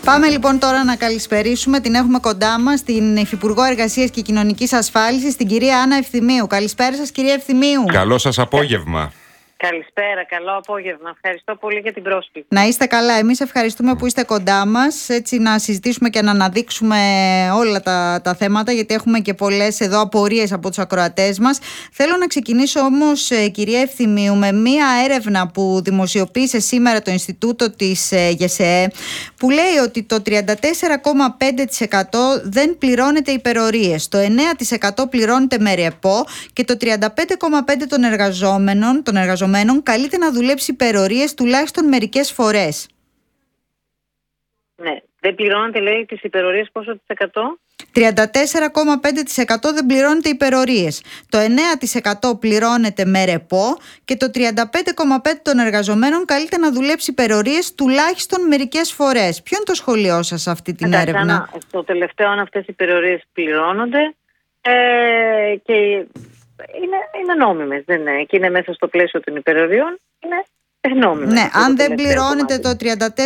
Πάμε λοιπόν τώρα να καλησπερίσουμε. Την έχουμε κοντά μας, την Υφυπουργό Εργασίας και Κοινωνικής Ασφάλισης, την κυρία Άννα Ευθυμίου. Καλησπέρα σας, κυρία Ευθυμίου. Καλό σας απόγευμα. Καλησπέρα, καλό απόγευμα. Ευχαριστώ πολύ για την πρόσκληση. Να είστε καλά. Εμείς ευχαριστούμε που είστε κοντά μας, έτσι να συζητήσουμε και να αναδείξουμε όλα τα θέματα, γιατί έχουμε και πολλές εδώ απορίες από τους ακροατές μας. Θέλω να ξεκινήσω όμως, κυρία Ευθυμίου, με μία έρευνα που δημοσιοποίησε σήμερα το Ινστιτούτο της ΓΕΣΕΕ, που λέει ότι το 34,5% δεν πληρώνεται υπερορίες, το 9% πληρώνεται με ρεπό και το 35,5% των εργαζομένων καλείται να δουλέψει υπερορίες τουλάχιστον μερικές φορές. Ναι, δεν πληρώνεται, λέει, τις υπερορίες πόσο της εκατό? 34,5% δεν πληρώνεται υπερορίες. Το 9% πληρώνεται με ρεπό και το 35,5% των εργαζομένων καλείται να δουλέψει υπερορίες τουλάχιστον μερικές φορές. Ποιο είναι το σχολείο σας σε αυτή την έρευνα? Στο τελευταίο, αν αυτές οι υπερορίες πληρώνονται και είναι νόμιμες, δεν είναι, και είναι μέσα στο πλαίσιο των υπεροριών, είναι νόμιμες. Ναι, αν δεν πληρώνεται το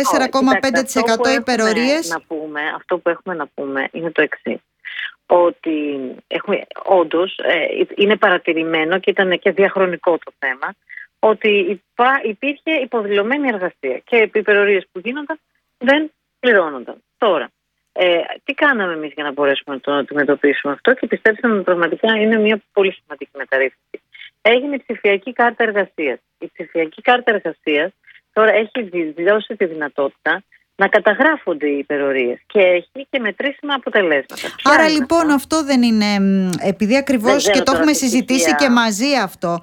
34,5% υπερορίες... Αυτό που έχουμε να πούμε είναι το εξής. Ότι όντως είναι παρατηρημένο και ήταν και διαχρονικό το θέμα, ότι υπήρχε υποδηλωμένη εργασία και οι υπερορίες που γίνονταν δεν πληρώνονταν. Τώρα, τι κάναμε εμείς για να μπορέσουμε να το αντιμετωπίσουμε αυτό, και πιστέψαμε πραγματικά είναι μια πολύ σημαντική μεταρρύθμιση. Έγινε η ψηφιακή κάρτα εργασίας. Η ψηφιακή κάρτα εργασίας τώρα έχει δώσει τη δυνατότητα να καταγράφονται οι υπερορίες και έχει και μετρήσιμα αποτελέσματα. Άρα λοιπόν αυτό δεν είναι, επειδή ακριβώς και το έχουμε συζητήσει και μαζί αυτό,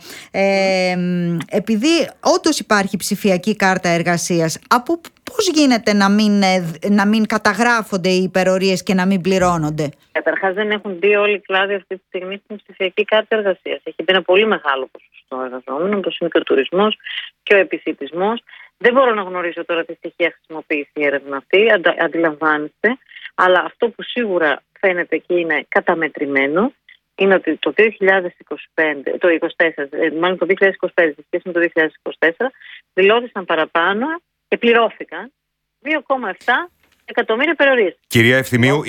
επειδή όντως υπάρχει ψηφιακή κάρτα εργασίας, πώς γίνεται να μην καταγράφονται οι υπερορίες και να μην πληρώνονται? Καταρχάς δεν έχουν μπει όλοι οι κλάδοι αυτή τη στιγμή στην ψηφιακή κάρτα εργασίας. Έχει μπει ένα πολύ μεγάλο ποσοστό εργαζόμενων, όπως είναι και ο τουρισμός και ο επισιτισμός. Δεν μπορώ να γνωρίζω τώρα τι στοιχεία χρησιμοποιήσει η έρευνα αυτή, αντιλαμβάνεστε, αλλά αυτό που σίγουρα φαίνεται και είναι καταμετρημένο είναι ότι το 2025, μάλλον το 2025 σε σχέση με το 2024, δηλώθησαν παραπάνω και πληρώθηκαν 2,7 εκατομμύρια υπερορίες. Κυρία Ευθυμίου,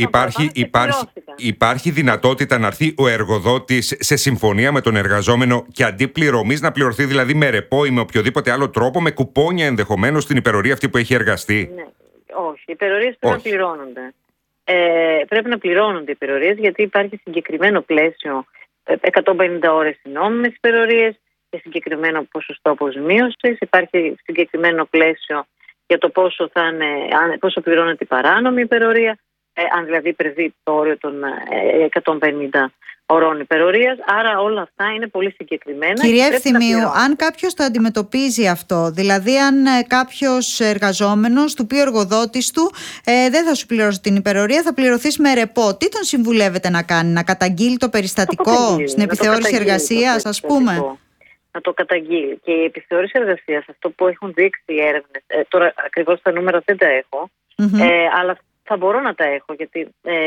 υπάρχει δυνατότητα να έρθει ο εργοδότης σε συμφωνία με τον εργαζόμενο και αντί πληρωμής να πληρωθεί δηλαδή με ρεπό ή με οποιοδήποτε άλλο τρόπο, με κουπόνια ενδεχομένως στην υπερορία αυτή που έχει εργαστεί? Ναι, όχι. Οι υπερορίες πρέπει να πληρώνονται. Πρέπει να πληρώνονται οι υπερορίες, γιατί υπάρχει συγκεκριμένο πλαίσιο, 150 ώρες νόμιμες υπερορίες και συγκεκριμένο ποσοστό αποζημίωσης. Υπάρχει συγκεκριμένο πλαίσιο για το πόσο πληρώνεται η παράνομη υπερορία, αν δηλαδή υπερβεί το όριο των 150 ωρών υπερορίας. Άρα όλα αυτά είναι πολύ συγκεκριμένα. Κυρία Ευθυμίου, αν κάποιος το αντιμετωπίζει αυτό, δηλαδή αν κάποιος εργαζόμενος του πει ο εργοδότης του δεν θα σου πληρώσω την υπερορία, θα πληρωθείς με ρεπό, τι τον συμβουλεύετε να κάνει? Να καταγγείλει το περιστατικό στην επιθεώρηση εργασίας, ας πούμε? Να το καταγγείλει. Και η επιθεώρηση εργασίας, αυτό που έχουν δείξει οι έρευνες, τώρα ακριβώς τα νούμερα δεν τα έχω, αλλά θα μπορώ να τα έχω, γιατί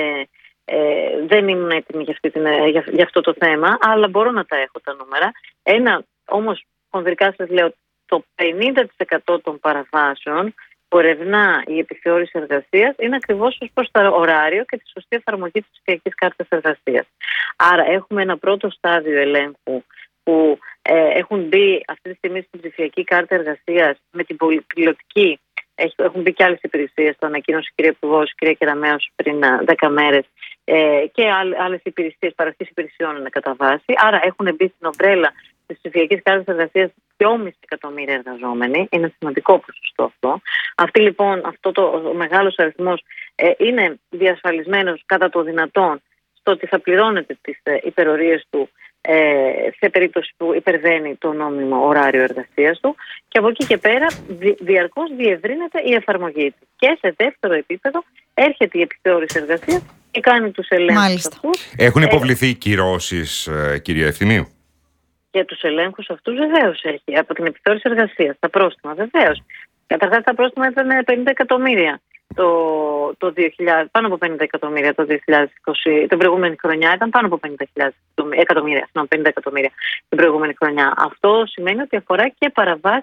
δεν ήμουν έτοιμη για αυτό το θέμα, αλλά μπορώ να τα έχω τα νούμερα. Όμως, χονδρικά σας λέω, το 50% των παραβάσεων που ερευνά η επιθεώρηση εργασίας είναι ακριβώς ως προς το ωράριο και τη σωστή εφαρμογή της ψηφιακής κάρτας εργασίας. Άρα έχουμε ένα πρώτο στάδιο ελέγχου που έχουν μπει αυτή τη στιγμή στην ψηφιακή κάρτα εργασίας με την πολυπιλωτική. Έχουν μπει και άλλες υπηρεσίες, το ανακοίνωσε η κυρία Υπουργός, η κυρία Κεραμέως πριν 10 μέρες, και άλλες υπηρεσίες, παροχής υπηρεσιών είναι κατά βάση. Άρα έχουν μπει στην ομπρέλα της ψηφιακής κάρτας εργασίας 2,5 εκατομμύρια εργαζόμενοι. Είναι σημαντικό ποσοστό αυτό. Αυτό ο μεγάλος αριθμός είναι διασφαλισμένος κατά το δυνατόν στο ότι θα πληρώνεται τις υπερορίες του σε περίπτωση που υπερβαίνει το νόμιμο ωράριο εργασίας του, και από εκεί και πέρα διαρκώς διευρύνεται η εφαρμογή του. Και σε δεύτερο επίπεδο έρχεται η επιθεώρηση εργασίας και κάνει τους ελέγχους αυτούς. Έχουν υποβληθεί κυρώσεις, κυρία Ευθυμίου? Για τους ελέγχους αυτούς βεβαίως έχει. Από την επιθεώρηση εργασίας, τα πρόστιμα βεβαίως. Καταρχάς τα πρόστιμα ήταν 50 εκατομμύρια. Το 2000, πάνω από 50 εκατομμύρια το 2020, την προηγούμενη χρονιά ήταν πάνω από 50 εκατομμύρια την προηγούμενη χρονιά. Αυτό σημαίνει ότι αφορά και παραβάσεις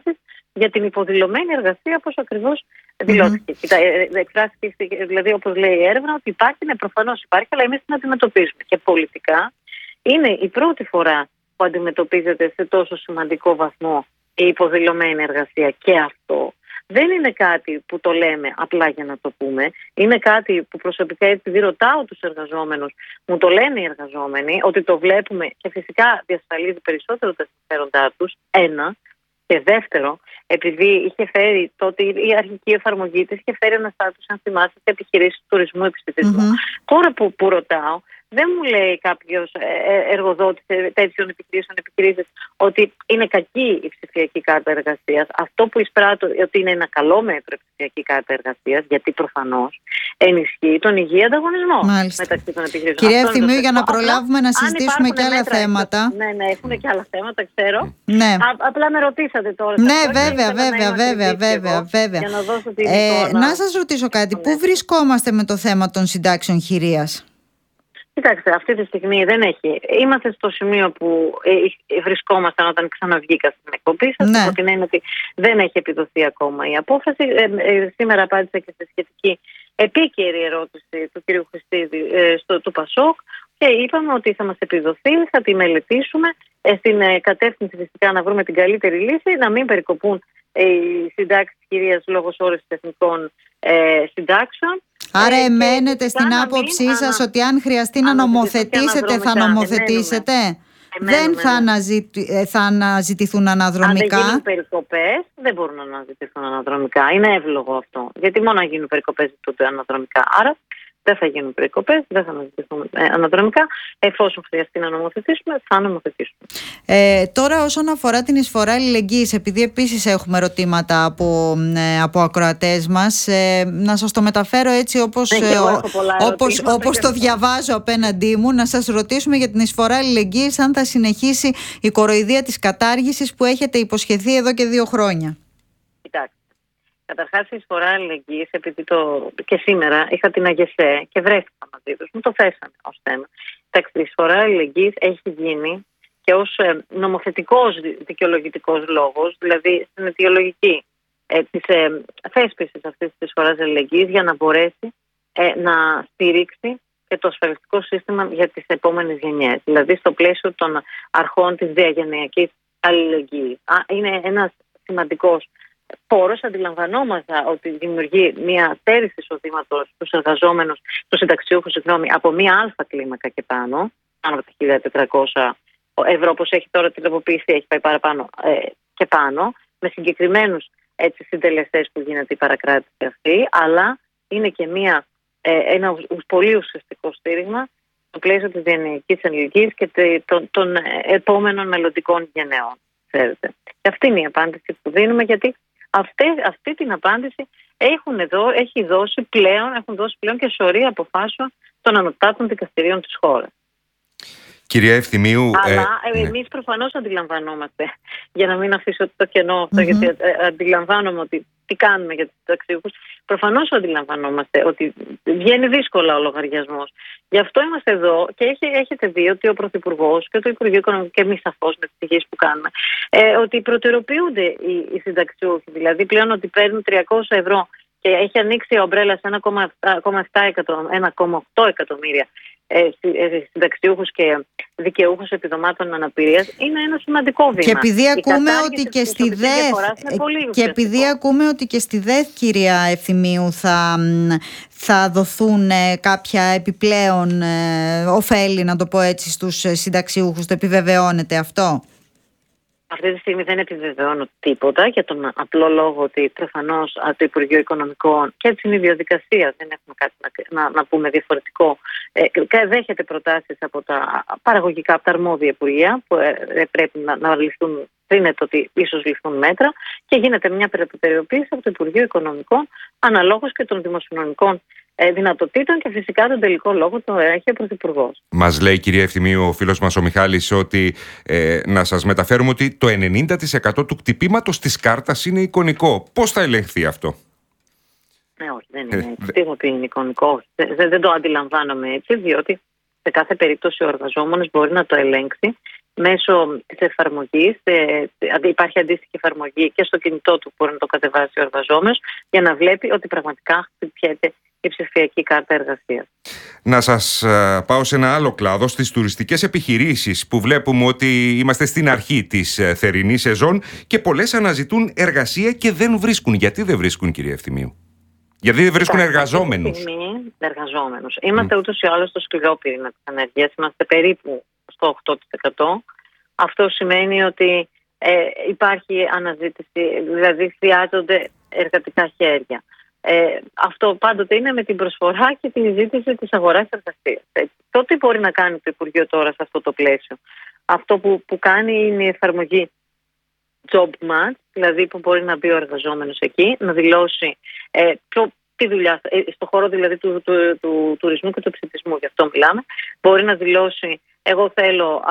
για την υποδηλωμένη εργασία, όπως ακριβώς δηλώθηκε. Εκφράστηκε, δηλαδή, όπως λέει η έρευνα, ότι υπάρχει, ναι, προφανώς υπάρχει, αλλά εμείς την αντιμετωπίζουμε. Και πολιτικά είναι η πρώτη φορά που αντιμετωπίζεται σε τόσο σημαντικό βαθμό η υποδηλωμένη εργασία. Και αυτό δεν είναι κάτι που το λέμε απλά για να το πούμε. Είναι κάτι που προσωπικά, επειδή ρωτάω τους εργαζόμενους, μου το λένε οι εργαζόμενοι, ότι το βλέπουμε και φυσικά διασφαλίζει περισσότερο τα συμφέροντά τους. Ένα. Και δεύτερο, επειδή είχε φέρει τότε η αρχική εφαρμογή της, είχε φέρει ένα στάτους, αν θυμάστε, σε επιχειρήσεις τουρισμού, επιστημισμού. Τώρα που ρωτάω, δεν μου λέει κάποιος εργοδότης τέτοιων επιχειρήσεων ότι είναι κακή η ψηφιακή κάρτα εργασίας. Αυτό που εισπράττω ότι είναι ένα καλό μέτρο η ψηφιακή κάρτα εργασίας, γιατί προφανώς ενισχύει τον υγιή ανταγωνισμό μεταξύ των επιχειρήσεων. Κυρία Ευθυμίου, για να προλάβουμε να συζητήσουμε και άλλα θέματα. Ναι, έχουν και άλλα θέματα, ξέρω. Ναι. Απλά με ρωτήσατε τώρα. Ναι, βέβαια. Για να δώσω την εικόνα. Να σας ρωτήσω κάτι. Πού βρισκόμαστε με το θέμα των συντάξεων χειρίας? Κοιτάξτε, αυτή τη στιγμή δεν έχει. Είμαστε στο σημείο που βρισκόμασταν όταν ξαναβγήκα στην εκπομπή σας. Ναι. Από την έννοια ότι δεν έχει επιδοθεί ακόμα η απόφαση. Σήμερα απάντησα και στη σχετική επίκαιρη ερώτηση του κ. Χριστίδη του Πασόκ και είπαμε ότι θα μας επιδοθεί, θα τη μελετήσουμε στην κατεύθυνση φυσικά να βρούμε την καλύτερη λύση, να μην περικοπούν οι συντάξεις κυρίας λόγω όρεσης εθνικών συντάξεων. Άρα εμένετε στην άποψή σας ότι αν χρειαστεί να νομοθετήσετε θα νομοθετήσετε? Δεν θα αναζητηθούν αναδρομικά? Αν δεν γίνουν περικοπές, δεν μπορούν να αναζητηθούν αναδρομικά. Είναι εύλογο αυτό. Γιατί μόνο αν γίνουν περικοπές ζητούνται αναδρομικά. Άρα δεν θα γίνουν περικοπές, δεν θα αναζητηθούν αναδρομικά. Εφόσον χρειαστεί να νομοθετήσουμε, θα νομοθετήσουμε. Τώρα, όσον αφορά την εισφορά αλληλεγγύης, επειδή επίσης έχουμε ερωτήματα από ακροατές μας, να σας το μεταφέρω έτσι όπως το διαβάζω απέναντί μου, να σας ρωτήσουμε για την εισφορά αλληλεγγύης, αν θα συνεχίσει η κοροϊδία της κατάργησης που έχετε υποσχεθεί εδώ και 2 χρόνια. Κοιτάξτε. Καταρχάς, η εισφορά αλληλεγγύης, επειδή και σήμερα είχα την ΑΓΕΣΕ και βρέθηκα μαζί τους, μου το θέσανε ως θέμα. Η εισφορά αλληλεγγύης έχει γίνει και ως νομοθετικός δικαιολογητικός λόγος, δηλαδή στην αιτιολογική της θέσπισης αυτής της εισφοράς αλληλεγγύης, για να μπορέσει να στηρίξει και το ασφαλιστικό σύστημα για τις επόμενες γενιές. Δηλαδή στο πλαίσιο των αρχών της διαγενειακής αλληλεγγύης. Είναι ένας σημαντικός πόρος. Αντιλαμβανόμαστε ότι δημιουργεί μια στέρηση εισοδήματος στους εργαζόμενους, στους συνταξιούχους, από μια αλφα κλίμακα και πάνω από τα 1.400 ευρώ, όπως έχει τώρα την τροποποίηση, έχει πάει παραπάνω και πάνω, με συγκεκριμένους συντελεστές που γίνεται η παρακράτηση αυτή, αλλά είναι και ένα πολύ ουσιαστικό στήριγμα στο πλαίσιο της διανοητικής αλληλεγγύης και των επόμενων μελλοντικών γενναιών. Ξέρετε. Και αυτή είναι η απάντηση που δίνουμε, γιατί αυτή την απάντηση έχουν δώσει πλέον και σωρία αποφάσεων των ανωτάτων δικαστηρίων της χώρας. Κυρία Ευθυμίου... Αλλά εμείς προφανώς αντιλαμβανόμαστε, για να μην αφήσω το κενό αυτό, γιατί αντιλαμβάνομαι ότι τι κάνουμε για τους συνταξιούχους. Προφανώς αντιλαμβανόμαστε ότι βγαίνει δύσκολα ο λογαριασμός. Γι' αυτό είμαστε εδώ και έχετε δει ότι ο Πρωθυπουργός και το Υπουργείο Οικονομικών, και εμείς σαφώς με τις πηγές που κάνουμε, ότι προτεραιοποιούνται οι συνταξιούχοι. Δηλαδή πλέον ότι παίρνουν 300 ευρώ και έχει ανοίξει η ομπρέλα σε 1,8 εκατομμύρια συνταξιούχους και δικαιούχους επιδομάτων αναπηρίας, είναι ένα σημαντικό βήμα. Και επειδή ακούμε ότι και στη ΔΕΘ, κυρία Ευθυμίου, θα δοθούν κάποια επιπλέον ωφέλη, να το πω έτσι, στους συνταξιούχους. Το επιβεβαιώνεται αυτό? Αυτή τη στιγμή δεν επιβεβαιώνω τίποτα, για τον απλό λόγο ότι προφανώς το Υπουργείο Οικονομικών, και έτσι είναι η διαδικασία, δεν έχουμε κάτι να πούμε διαφορετικό, δέχεται προτάσεις από τα παραγωγικά, από τα αρμόδια υπουργεία που πρέπει να ληφθούν, κρίνεται ότι ίσως ληφθούν μέτρα, και γίνεται μια περιπτωριοποίηση από το Υπουργείο Οικονομικών αναλόγως και των δημοσιονομικών δυνατοτήτων, και φυσικά τον τελικό λόγο το έχει ο Πρωθυπουργός. Μας λέει, κυρία Ευθυμίου, ο φίλος μας ο Μιχάλης, ότι να σας μεταφέρουμε ότι το 90% του κτυπήματος της κάρτας είναι εικονικό. Πώς θα ελεγχθεί αυτό? Όχι, δεν είναι. Πιστεύω ότι είναι εικονικό. Δεν το αντιλαμβάνομαι έτσι, διότι σε κάθε περίπτωση ο εργαζόμενος μπορεί να το ελέγξει μέσω της εφαρμογής, υπάρχει αντίστοιχη εφαρμογή και στο κινητό του που μπορεί να το κατεβάσει ο εργαζόμενος για να βλέπει ότι πραγματικά χτυπιέται η ψηφιακή κάρτα εργασίας. Να σας πάω σε ένα άλλο κλάδο, στις τουριστικές επιχειρήσεις, που βλέπουμε ότι είμαστε στην αρχή της θερινής σεζόν και πολλές αναζητούν εργασία και δεν βρίσκουν. Γιατί δεν βρίσκουν, κυρία Ευθυμίου? Γιατί δεν βρίσκουν εργαζόμενους? Είμαστε ούτως ή άλλως στο σκληρό πυρήνα της ανεργίας. Είμαστε περίπου στο 8%. Αυτό σημαίνει ότι υπάρχει αναζήτηση, δηλαδή χρειάζονται εργατικά χέρια. Αυτό πάντοτε είναι με την προσφορά και τη ζήτηση της αγοράς εργασίας. Το τι μπορεί να κάνει το Υπουργείο τώρα σε αυτό το πλαίσιο? Αυτό που κάνει είναι η εφαρμογή Job Match, δηλαδή που μπορεί να μπει ο εργαζόμενος εκεί, να δηλώσει τη δουλειά, στον χώρο δηλαδή του τουρισμού και του ψητισμού, γι' αυτό μιλάμε, μπορεί να δηλώσει εγώ θέλω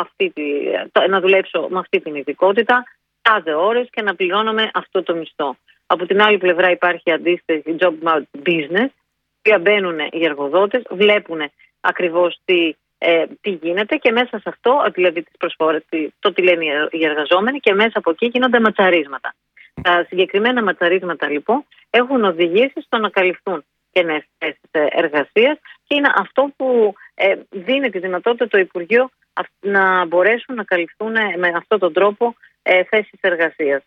να δουλέψω με αυτή την ειδικότητα, τάδε ώρες και να πληρώνομαι αυτό το μισθό. Από την άλλη πλευρά υπάρχει αντίστοιχη Job Match Business, που μπαίνουν οι εργοδότες, βλέπουν ακριβώς τι γίνεται και μέσα σε αυτό, δηλαδή τις προσφορές, το τι λένε οι εργαζόμενοι, και μέσα από εκεί γίνονται ματσαρίσματα. Τα συγκεκριμένα ματσαρίσματα λοιπόν έχουν οδηγήσει στο να καλυφθούν και νέες θέσεις εργασίας και είναι αυτό που δίνει τη δυνατότητα το Υπουργείο να μπορέσουν να καλυφθούν με αυτόν τον τρόπο θέσεις εργασίας.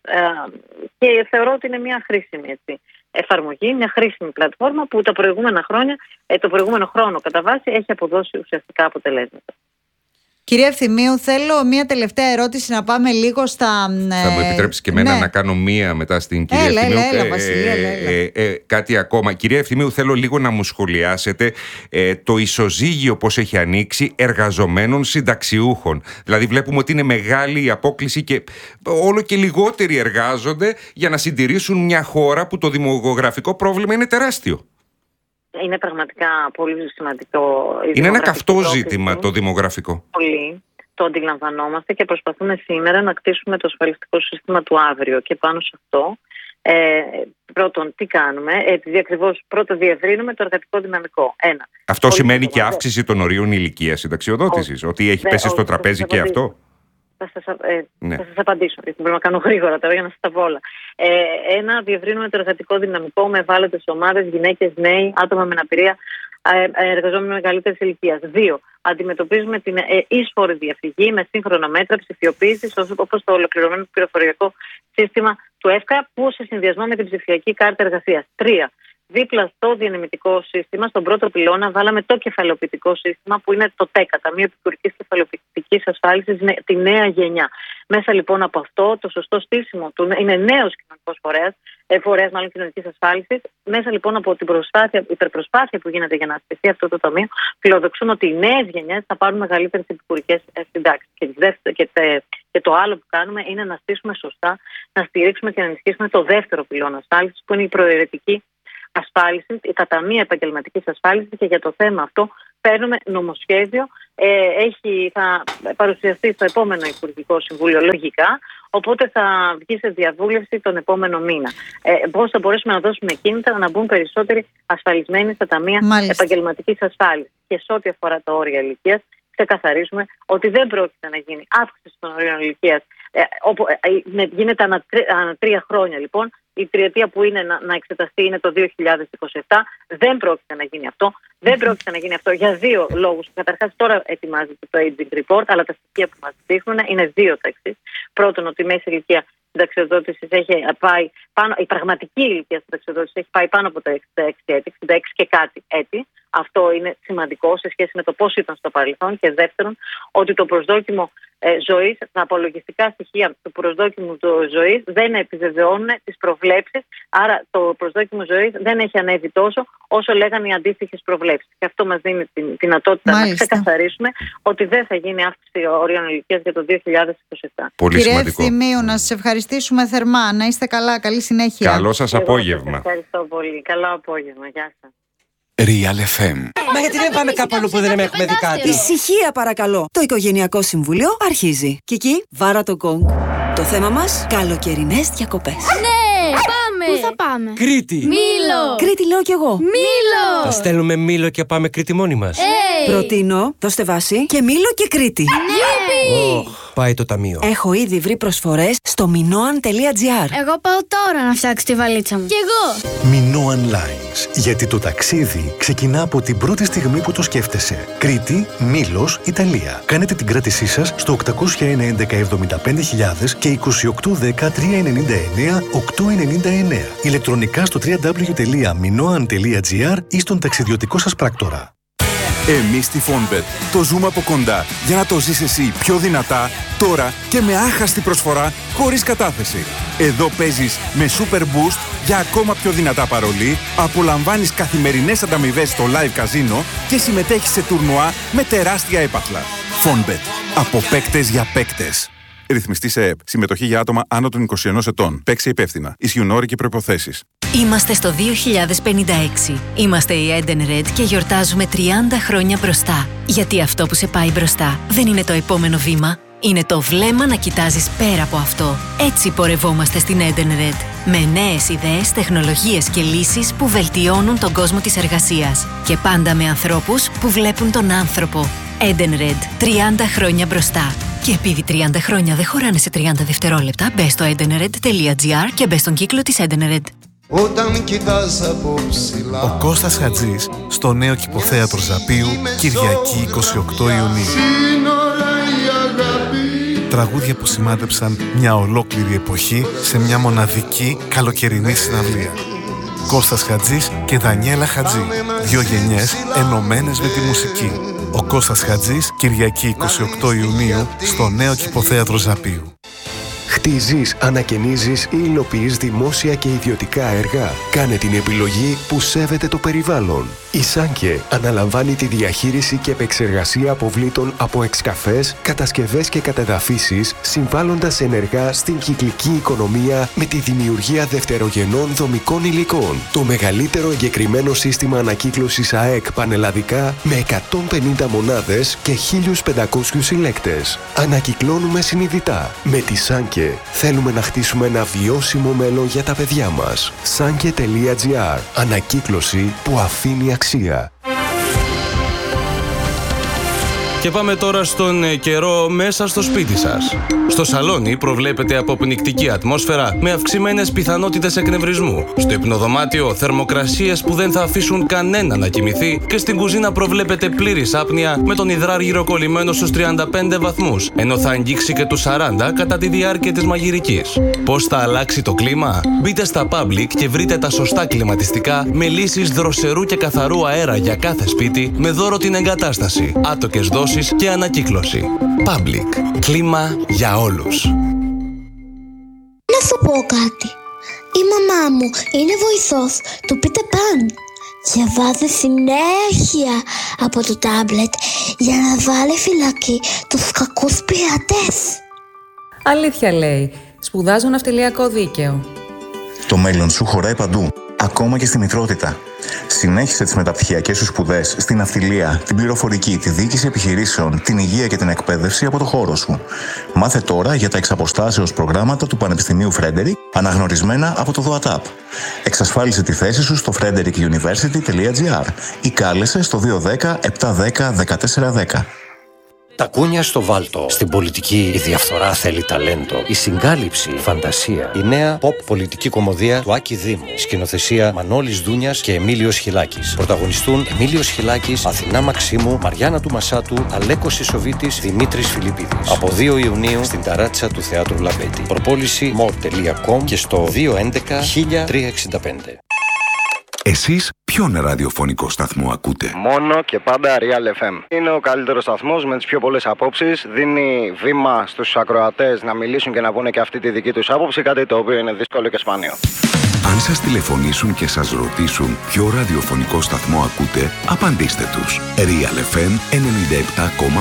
Και θεωρώ ότι είναι μια χρήσιμη εφαρμογή, μια χρήσιμη πλατφόρμα που τα προηγούμενα χρόνια, το προηγούμενο χρόνο κατά βάση, έχει αποδώσει ουσιαστικά αποτελέσματα. Κυρία Ευθυμίου, θέλω μία τελευταία ερώτηση να πάμε λίγο στα... Θα μου επιτρέψει και εμένα να κάνω μία μετά στην κυρία Ευθυμίου. Έλα, Βασιλεία, κάτι ακόμα. Κυρία Ευθυμίου, θέλω λίγο να μου σχολιάσετε το ισοζύγιο πώς έχει ανοίξει εργαζομένων συνταξιούχων. Δηλαδή βλέπουμε ότι είναι μεγάλη η απόκλιση και όλο και λιγότεροι εργάζονται για να συντηρήσουν μια χώρα που το δημογραφικό πρόβλημα είναι τεράστιο. Είναι πραγματικά πολύ σημαντικό. Είναι ένα καυτό ζήτημα το δημογραφικό. Πολύ. Το αντιλαμβανόμαστε και προσπαθούμε σήμερα να κτίσουμε το ασφαλιστικό σύστημα του αύριο. Και πάνω σε αυτό, πρώτον, τι κάνουμε? Επειδή ακριβώς πρώτα διευρύνουμε το εργατικό δυναμικό. Αυτό σημαίνει και αύξηση των ορίων ηλικίας συνταξιοδότησης, ότι έχει πέσει στο τραπέζι και αυτό. Θα σας απαντήσω, γιατί πρέπει να κάνω γρήγορα τώρα για να σας τα πω όλα. Διευρύνουμε το εργατικό δυναμικό με ευάλωτες ομάδες, γυναίκες, νέοι, άτομα με αναπηρία, εργαζόμενοι μεγαλύτερης ηλικίας. 2. Αντιμετωπίζουμε την ίσφορη διαφυγή με σύγχρονα μέτρα ψηφιοποίησης, όπως το ολοκληρωμένο πληροφοριακό σύστημα του ΕΦΚΑ, που σε συνδυασμό με την ψηφιακή κάρτα εργασίας. 3. Δίπλα στο διανεμητικό σύστημα, στον πρώτο πυλώνα, βάλαμε το κεφαλαιοποιητικό σύστημα, που είναι το ΤΕΚΑ, Ταμείο Επικουρικής Κεφαλαιοποιητικής Ασφάλισης, τη νέα γενιά. Μέσα λοιπόν από αυτό, το σωστό στήσιμο του είναι νέος κοινωνικός φορέας μάλλον κοινωνικής ασφάλισης. Μέσα λοιπόν από την υπερπροσπάθεια που γίνεται για να ασκηθεί αυτό το ταμείο, φιλοδοξούμε ότι οι νέες γενιές θα πάρουν μεγαλύτερες επικουρικές συντάξεις. Και το άλλο που κάνουμε είναι να στήσουμε σωστά, να στηρίξουμε και να ενισχύσουμε το δεύτερο πυλώνα ασφάλισης, που είναι η προαιρετική ασφάλιση, τα ταμεία επαγγελματικής ασφάλισης, και για το θέμα αυτό παίρνουμε νομοσχέδιο. Θα παρουσιαστεί στο επόμενο Υπουργικό Συμβούλιο λογικά, οπότε θα βγει σε διαβούλευση τον επόμενο μήνα. Πώς θα μπορέσουμε να δώσουμε κίνητρα να μπουν περισσότεροι ασφαλισμένοι στα ταμεία επαγγελματικής ασφάλισης. Και σε ό,τι αφορά τα όρια ηλικίας, ξεκαθαρίζουμε ότι δεν πρόκειται να γίνει αύξηση των ορίων ηλικίας. Γίνεται ανά 3 χρόνια λοιπόν. Η τριετία που είναι να εξεταστεί είναι το 2027. Δεν πρόκειται να γίνει αυτό. Δεν πρόκειται να γίνει αυτό για 2 λόγους. Καταρχάς, τώρα ετοιμάζεται το Aging Report, αλλά τα στοιχεία που μας δείχνουν είναι 2 τα εξής. Πρώτον, ότι η μέση ηλικία συνταξιοδότησης έχει πάει πάνω, η πραγματική ηλικία συνταξιοδότησης έχει πάει πάνω από τα 66 έτη, 66 και κάτι έτη. Αυτό είναι σημαντικό σε σχέση με το πώς ήταν στο παρελθόν. Και δεύτερον, ότι το προσδόκιμο ζωής, τα απολογιστικά στοιχεία του προσδόκιμου ζωής δεν επιβεβαιώνουν τις προβλέψεις. Άρα το προσδόκιμο ζωής δεν έχει ανέβει τόσο όσο λέγανε οι αντίστοιχες προβλέψεις. Και αυτό μας δίνει τη δυνατότητα να ξεκαθαρίσουμε ότι δεν θα γίνει αύξηση ορίων ηλικίας για το 2027. Πολύ Κυρία σημαντικό. Ευθυμίου, να σας ευχαριστήσουμε θερμά. Να είστε καλά. Καλή συνέχεια. Καλό σας απόγευμα. Ευχαριστώ πολύ. Καλό απόγευμα. Γεια σας. Real FM. Μα γιατί δεν πάμε κάπου αλλού που δεν έχουμε δει κάτι? Ησυχία παρακαλώ. Το Οικογενειακό Συμβούλιο αρχίζει. Κική, βάρα το γκονγκ. Το θέμα μας, καλοκαιρινές διακοπές. Ναι, πάμε! Πού θα πάμε? Κρήτη! Μήλο! Κρήτη λέω κι εγώ. Μήλο! Θα στέλνουμε Μήλο και πάμε Κρήτη μόνοι μας. Προτείνω, δώστε βάση, και Μήλο και Κρήτη. Ναι! Πάει το ταμείο. Έχω ήδη βρει προσφορές στο minoan.gr. Εγώ πάω τώρα να φτιάξω τη βαλίτσα μου. Κι εγώ. Minoan Lines. Γιατί το ταξίδι ξεκινά από την πρώτη στιγμή που το σκέφτεσαι. Κρήτη, Μήλος, Ιταλία. Κάνετε την κράτησή σας στο 801 11 75.000 και 2810 399 899. Ηλεκτρονικά στο www.minoan.gr ή στον ταξιδιωτικό σας πράκτορα. Εμείς στη Fonbet το ζούμε από κοντά για να το ζεις εσύ πιο δυνατά, τώρα και με άχαστη προσφορά χωρίς κατάθεση. Εδώ παίζεις με Super Boost για ακόμα πιο δυνατά παρολί, απολαμβάνεις καθημερινές ανταμοιβές στο live καζίνο και συμμετέχεις σε τουρνουά με τεράστια έπαθλα. Fonbet. Από παίκτες για παίκτες. Ρυθμιστή σε ΕΕΠ. Συμμετοχή για άτομα άνω των 21 ετών. Παίξε υπεύθυνα. Ισχύουν όροι και προϋποθέσεις. Είμαστε στο 2056. Είμαστε η Edenred και γιορτάζουμε 30 χρόνια μπροστά. Γιατί αυτό που σε πάει μπροστά δεν είναι το επόμενο βήμα. Είναι το βλέμμα να κοιτάζεις πέρα από αυτό. Έτσι πορευόμαστε στην Edenred. Με νέες ιδέες, τεχνολογίες και λύσεις που βελτιώνουν τον κόσμο της εργασίας. Και πάντα με ανθρώπους που βλέπουν τον άνθρωπο. Edenred. 30 χρόνια μπροστά. Και επειδή 30 χρόνια δεν χωράνε σε 30 δευτερόλεπτα, μπες στο edenred.gr και μπες στον κύκλο της Edenred. Ο Κώστας Χατζής στο νέο κηποθέατρο Ζαπίου, Κυριακή 28 Ιουνίου. Τραγούδια που σημάδεψαν μια ολόκληρη εποχή σε μια μοναδική καλοκαιρινή συναυλία. Κώστας Χατζής και Δανιέλα Χατζή. 2 γενιές ενωμένες με τη μουσική. Ο Κώστας Χατζής, Κυριακή 28 Ιουνίου, στο νέο κηποθέατρο Ζαπίου. Χτίζεις, ανακαινίζεις ή υλοποιείς δημόσια και ιδιωτικά έργα. Κάνε την επιλογή που σέβεται το περιβάλλον. Η Σάνκε αναλαμβάνει τη διαχείριση και επεξεργασία αποβλήτων από εξκαφές, κατασκευές και κατεδαφίσεις, συμβάλλοντας ενεργά στην κυκλική οικονομία με τη δημιουργία δευτερογενών δομικών υλικών. Το μεγαλύτερο εγκεκριμένο σύστημα ανακύκλωσης ΑΕΚ πανελλαδικά με 150 μονάδες και 1.500 συλλέκτες. Ανακυκλώνουμε συνειδητά. Με τη Σάνκε θέλουμε να χτίσουμε ένα βιώσιμο μέλλον για τα παιδιά μας. Sanke.gr. Ανακύκλωση που αφήνει αξία. Και πάμε τώρα στον καιρό μέσα στο σπίτι σας. Στο σαλόνι προβλέπεται αποπνικτική ατμόσφαιρα με αυξημένες πιθανότητες εκνευρισμού. Στο υπνοδωμάτιο θερμοκρασίες που δεν θα αφήσουν κανένα να κοιμηθεί και στην κουζίνα προβλέπεται πλήρης άπνοια με τον υδράργυρο κολλημένο στους 35 βαθμούς, ενώ θα αγγίξει και τους 40 κατά τη διάρκεια της μαγειρικής. Πώς θα αλλάξει το κλίμα? Μπείτε στα Public και βρείτε τα σωστά κλιματιστικά με λύσεις δροσερού και καθαρού αέρα για κάθε σπίτι με δώρο την εγκατάσταση, άτοκες δόσεις και ανακύκλωση. Public. Κλίμα για όλους. Να σου πω κάτι. Η μαμά μου είναι βοηθός του Peter Pan. Διαβάζει συνέχεια από το τάμπλετ για να βάλει φυλακή τους κακούς πειρατές. Αλήθεια λέει. Σπουδάζω ναυτιλιακό δίκαιο. Το μέλλον σου χωράει παντού, ακόμα και στη μητρότητα. Συνέχισε τις μεταπτυχιακές σου σπουδές στην ναυτιλία, την πληροφορική, τη διοίκηση επιχειρήσεων, την υγεία και την εκπαίδευση από το χώρο σου. Μάθε τώρα για τα εξαποστάσεως προγράμματα του Πανεπιστημίου Φρέντερικ, αναγνωρισμένα από το ΔΟΑΤΑΠ. Εξασφάλισε τη θέση σου στο frederickuniversity.gr ή κάλεσε στο 210 710 1410. Τα κούνια στο βάλτο. Στην πολιτική η διαφθορά θέλει ταλέντο. Η συγκάλυψη, η φαντασία. Η νέα pop πολιτική κομμωδία του Άκη Δήμου. Σκηνοθεσία Μανώλης Δούνιας και Εμίλιος Χιλάκης. Πρωταγωνιστούν Εμίλιος Χιλάκης, Αθηνά Μαξίμου, Μαριάννα του Μασάτου, Αλέκος Ισοβίτης, Δημήτρης Φιλιππίδης. Από 2 Ιουνίου στην ταράτσα του Θεάτρου Λαμπέτη. Προπόληση more.com και στο 211 1365. Εσείς ποιον ραδιοφωνικό σταθμό ακούτε? Μόνο και πάντα Real FM. Είναι ο καλύτερος σταθμός με τις πιο πολλές απόψεις. Δίνει βήμα στους ακροατές να μιλήσουν και να πούνε και αυτή τη δική τους άποψη, κάτι το οποίο είναι δύσκολο και σπάνιο. Αν σας τηλεφωνήσουν και σας ρωτήσουν ποιο ραδιοφωνικό σταθμό ακούτε, απαντήστε τους. Real FM 97,8.